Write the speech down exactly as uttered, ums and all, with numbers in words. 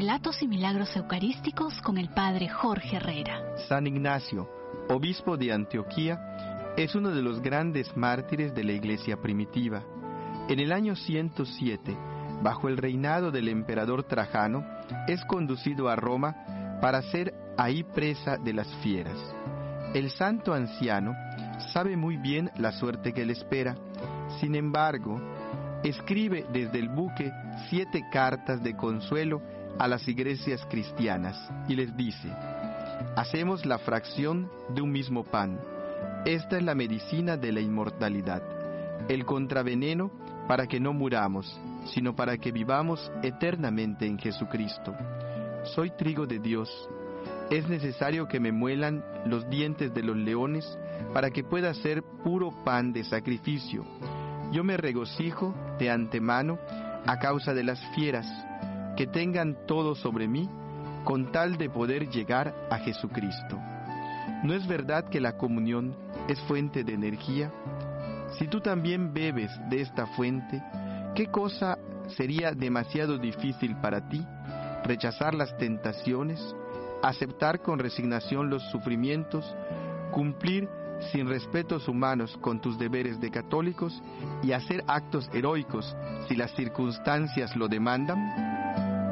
Relatos y Milagros Eucarísticos con el Padre Jorge Herrera. San Ignacio, obispo de Antioquía, es uno de los grandes mártires de la Iglesia primitiva. En el año ciento siete, bajo el reinado del emperador Trajano, es conducido a Roma para ser ahí presa de las fieras. El santo anciano sabe muy bien la suerte que le espera. Sin embargo, escribe desde el buque siete cartas de consuelo a las iglesias cristianas y les dice: hacemos la fracción de un mismo pan. Esta es la medicina de la inmortalidad, el contraveneno para que no muramos, sino para que vivamos eternamente en Jesucristo. Soy trigo de Dios. Es necesario que me muelan los dientes de los leones para que pueda ser puro pan de sacrificio. Yo me regocijo de antemano a causa de las fieras, que tengan todo sobre mí, con tal de poder llegar a Jesucristo. ¿No es verdad que la comunión es fuente de energía? Si tú también bebes de esta fuente, ¿qué cosa sería demasiado difícil para ti? Rechazar las tentaciones, aceptar con resignación los sufrimientos, cumplir sin respetos humanos con tus deberes de católicos y hacer actos heroicos si las circunstancias lo demandan.